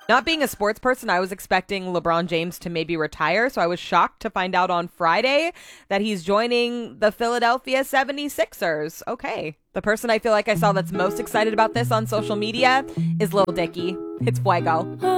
Not being a sports person, I was expecting LeBron James to maybe retire, so I was shocked to find out on Friday that he's joining the Philadelphia 76ers. Okay. The person I feel like I saw that's most excited about this on social media is Lil Dicky. It's Fuego.